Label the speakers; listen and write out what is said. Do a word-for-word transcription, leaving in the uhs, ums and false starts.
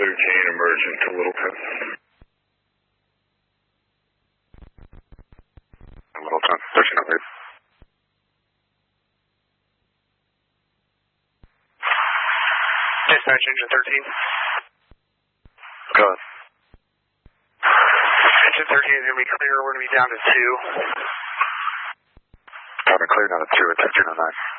Speaker 1: thirteen, emergent to Littleton. Littleton, thirteen oh eight.
Speaker 2: Dispatch, engine thirteen.
Speaker 1: Go ahead.
Speaker 2: Engine thirteen is going to be clear. We're going to be down to two.
Speaker 1: Copy, clear down to two at thirteen oh nine.